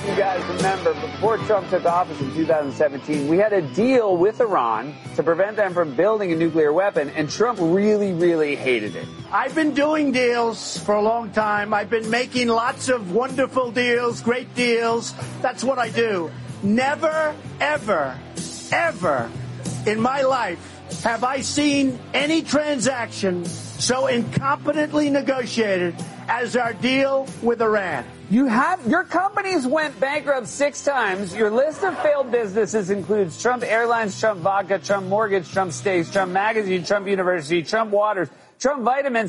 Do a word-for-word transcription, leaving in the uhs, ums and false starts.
you guys remember, before Trump took office in two thousand seventeen, we had a deal with Iran to prevent them from building a nuclear weapon, and Trump really, really hated it. I've been doing deals for a long time. I've been making lots of wonderful deals, great deals. That's what I do. Never, ever, ever in my life have I seen any transaction so incompetently negotiated as our deal with Iran. You have your companies went bankrupt six times. Your list of failed businesses includes Trump Airlines, Trump Vodka, Trump Mortgage, Trump Steaks, Trump Magazine, Trump University, Trump Waters, Trump Vitamins.